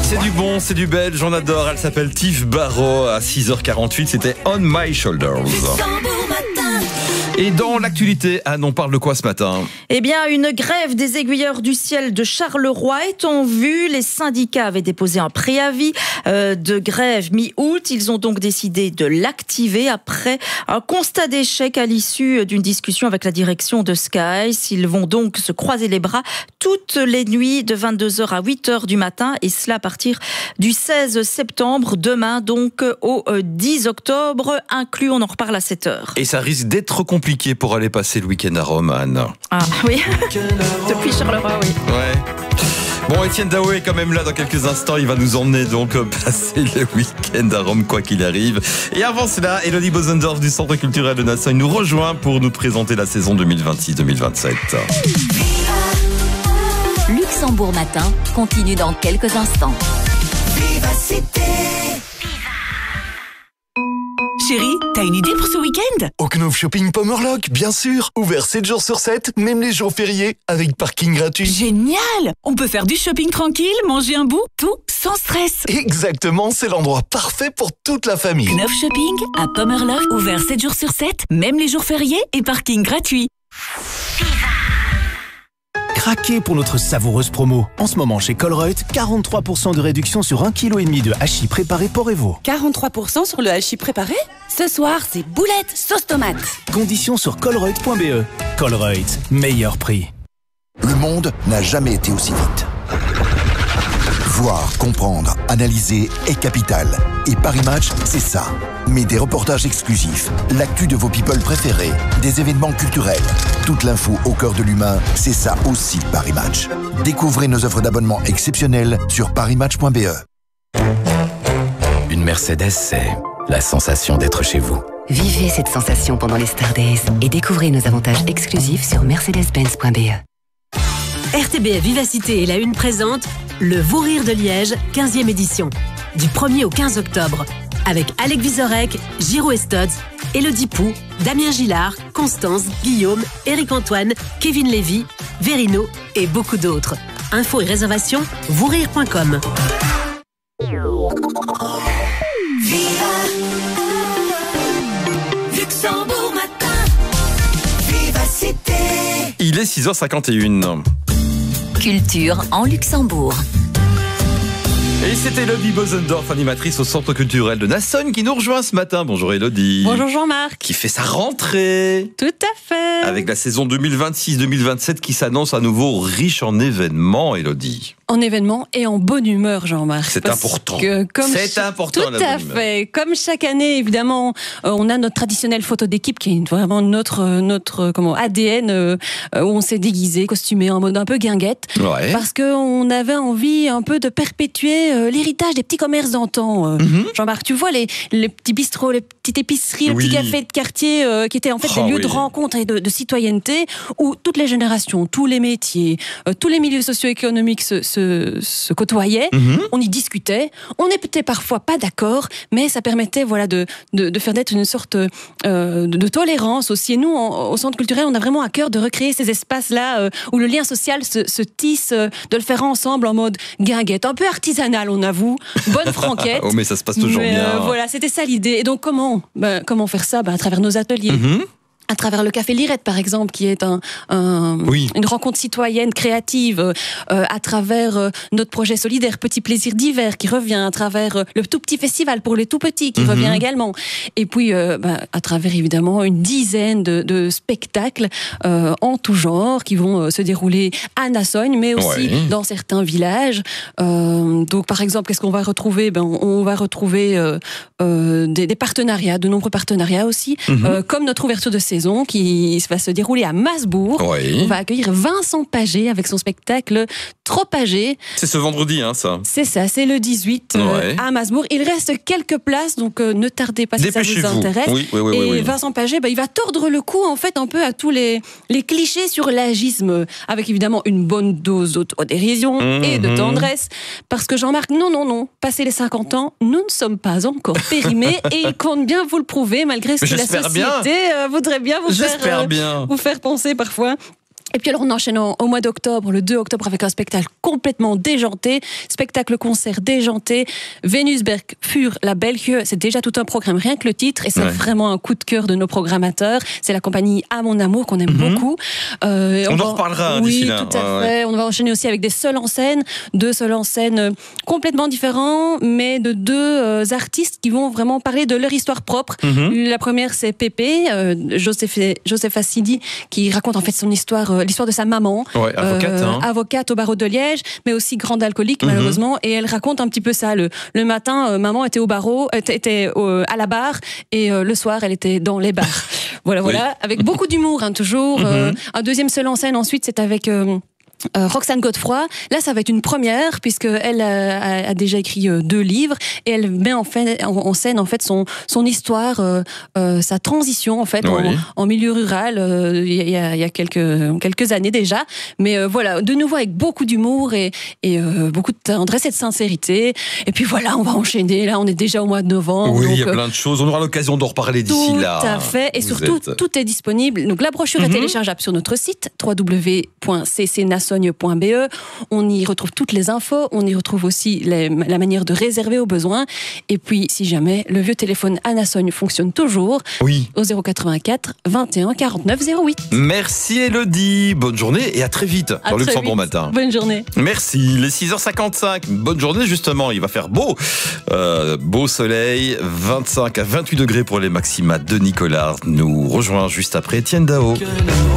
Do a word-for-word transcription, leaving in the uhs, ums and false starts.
C'est du bon, c'est du belge, on adore. Elle s'appelle Tiff Barrow. À six heures quarante-huit, c'était On My Shoulders. Et dans l'actualité, Anne, on parle de quoi ce matin ? Eh bien, une grève des aiguilleurs du ciel de Charleroi est en vue. Les syndicats avaient déposé un préavis euh, de grève mi-août. Ils ont donc décidé de l'activer après un constat d'échec à l'issue d'une discussion avec la direction de Sky. Ils vont donc se croiser les bras toutes les nuits de vingt-deux heures à huit heures du matin, et cela à partir du seize septembre, demain donc au dix octobre inclus. On en reparle à sept heures. Et ça risque d'être compliqué pour aller passer le week-end à Rome, Anne. Ah oui, depuis Charleroi, oui. Ouais. Bon, Étienne Daou est quand même là dans quelques instants. Il va nous emmener donc passer le week-end à Rome, quoi qu'il arrive. Et avant cela, Elodie Bosendorf du Centre culturel de Nassogne nous rejoint pour nous présenter la saison deux mille vingt-six deux mille vingt-sept. Luxembourg Matin continue dans quelques instants. Vivacité. Chérie, t'as une idée pour ce week-end ? Au Knopf Shopping Pommerloch, bien sûr. Ouvert sept jours sur sept, même les jours fériés, avec parking gratuit. Génial ! On peut faire du shopping tranquille, manger un bout, tout sans stress. Exactement, c'est l'endroit parfait pour toute la famille. Knopf Shopping à Pommerloch, ouvert sept jours sur sept, même les jours fériés et parking gratuit. Craquez pour notre savoureuse promo. En ce moment chez Colruyt, quarante-trois pour cent de réduction sur un virgule cinq kilos de hachis préparé Porrevo. quarante-trois pour cent sur le hachis préparé ? Ce soir, c'est boulettes sauce tomate. Conditions sur colruyt point b e. Colruyt, meilleur prix. Le monde n'a jamais été aussi vite. Voir, comprendre, analyser est capital. Et Paris Match, c'est ça. Mais des reportages exclusifs, l'actu de vos people préférés, des événements culturels, toute l'info au cœur de l'humain, c'est ça aussi Paris Match. Découvrez nos offres d'abonnement exceptionnelles sur paris match point b e. Une Mercedes, c'est la sensation d'être chez vous. Vivez cette sensation pendant les Star Days et découvrez nos avantages exclusifs sur mercedes benz point b e. R T B F Vivacité et la Une présente le Vous Rire de Liège, quinzième édition, du premier au quinze octobre, avec Alec Vizorek, Giro Estodz, Élodie Pou, Damien Gillard, Constance, Guillaume, Éric Antoine, Kevin Lévy, Verino et beaucoup d'autres. Infos et réservations, vous rire point com. Viva Luxembourg Matin. Vivacité. Il est six heures cinquante et une. Culture en Luxembourg. Et c'est Elodie Bosendorf, animatrice au Centre culturel de Nassogne, qui nous rejoint ce matin. Bonjour Elodie. Bonjour Jean-Marc. Qui fait sa rentrée. Tout à fait. Avec la saison deux mille vingt-six deux mille vingt-sept qui s'annonce à nouveau riche en événements, Elodie. En événements et en bonne humeur, Jean-Marc. C'est important. Que, comme C'est cha- important. Tout à fait. Comme chaque année, évidemment, euh, on a notre traditionnelle photo d'équipe qui est vraiment notre notre comment A D N euh, où on s'est déguisé, costumé en mode un peu guinguette, Ouais. parce que on avait envie un peu de perpétuer euh, l'héritage des petits commerces d'antan. Euh, Mm-hmm. Jean-Marc, tu vois les les petits bistrots, les petites épiceries, Oui. les petits cafés de quartier euh, qui étaient en fait Oh, des lieux oui. de rencontre et de, de citoyenneté où toutes les générations, tous les métiers, euh, tous les milieux socio-économiques se, se, se côtoyaient. Mhm. On y discutait. On n'était parfois pas d'accord, mais ça permettait voilà de de, de faire naître une sorte euh, de, de tolérance aussi. Et nous, en- au Centre culturel, on a vraiment à cœur de recréer ces espaces-là euh, où le lien social se, se tisse, euh, de le faire ensemble en mode guinguette, un peu artisanal, on avoue, bonne franquette. Oh, mais ça se passe toujours Mais, bien. euh, voilà, c'était ça l'idée. Et donc comment ben, comment faire ça ben, à travers nos ateliers. Mhm. À travers le Café Lirette, par exemple, qui est un, un Oui. une rencontre citoyenne créative, euh, à travers euh, notre projet solidaire Petit Plaisir d'hiver qui revient, à travers euh, le tout petit festival pour les tout petits qui Mhm. revient également, et puis euh, bah, à travers évidemment une dizaine de, de spectacles euh, en tout genre qui vont euh, se dérouler à Nassogne, mais aussi Ouais. dans certains villages. Euh, donc par exemple, qu'est-ce qu'on va retrouver? Ben, on, on va retrouver euh, euh, des, des partenariats, de nombreux partenariats aussi, Mhm. euh, comme notre ouverture de saison qui va se dérouler à Masbourg. Ouais. On va accueillir Vincent Paget avec son spectacle Trop Paget. C'est ce vendredi, hein, ça. C'est ça, c'est le dix-huit euh, Ouais. à Masbourg. Il reste quelques places, donc euh, ne tardez pas si ça vous Dépêchez-vous. intéresse. Oui, oui, oui, Et oui, oui. Vincent Paget, bah, il va tordre le cou en fait un peu à tous les, les clichés sur l'agisme, avec évidemment une bonne dose d'autodérision Mhm. et de tendresse. Parce que Jean-Marc, non, non, non, passé les cinquante ans, nous ne sommes pas encore périmés et il compte bien vous le prouver, malgré ce Mais que la j'espère société bien. euh, voudrait bien vous faire, J'espère euh, bien. vous faire penser parfois. Et puis alors on enchaîne en- au mois d'octobre, le deux octobre, avec un spectacle complètement déjanté. Spectacle-concert déjanté. Venusberg für la België, c'est déjà tout un programme, rien que le titre, et c'est ouais. vraiment un coup de cœur de nos programmateurs. C'est la compagnie À mon amour qu'on aime mm-hmm. beaucoup. Euh, on, on en reparlera oui, d'ici là. Tout à ouais, fait. Ouais. On va enchaîner aussi avec des seuls en scène, deux seuls en scène complètement différents, mais de deux euh, artistes qui vont vraiment parler de leur histoire propre. Mm-hmm. La première, c'est Pépé, euh, Joseph, Joseph Assidi, qui raconte en fait son histoire, euh, l'histoire de sa maman, ouais, avocate, euh, hein. avocate au barreau de Liège, mais aussi grande alcoolique mm-hmm. malheureusement, et elle raconte un petit peu ça. Le, le matin, euh, maman était au barreau, était, était euh, à la barre, et euh, le soir, elle était dans les bars. Voilà, voilà, oui. avec beaucoup d'humour, hein, toujours. Mm-hmm. Euh, un deuxième seul en scène, ensuite, c'est avec... Euh, Euh, Roxane Godefroy, là ça va être une première puisque elle a, a déjà écrit euh, deux livres et elle met en, fait, en, en scène en fait son son histoire, euh, euh, sa transition en fait oui. en, en milieu rural il euh, y, a, y a quelques quelques années déjà, mais euh, voilà, de nouveau avec beaucoup d'humour et, et euh, beaucoup de tendresse et de sincérité. Et puis voilà, on va enchaîner. Là, on est déjà au mois de novembre. Oui, il donc, y a plein de choses. On aura l'occasion d'en reparler d'ici là. Tout à fait. Et Vous surtout, êtes... tout est disponible. Donc la brochure mm-hmm. est téléchargeable sur notre site w w w point c c nasogne point b e. On y retrouve toutes les infos, on y retrouve aussi les, la manière de réserver au besoin. Et puis, si jamais le vieux téléphone à Nasogne fonctionne toujours, oui. au zéro quatre-vingt-quatre vingt et un quarante-neuf zéro huit. Merci Elodie, bonne journée et à très vite à dans très Luxembourg vite. Matin. Bonne journée. Merci, les six heures cinquante-cinq, bonne journée justement, il va faire beau, euh, beau soleil, vingt-cinq à vingt-huit degrés pour les maxima de Nicolas. Nous rejoint juste après Étienne Dao.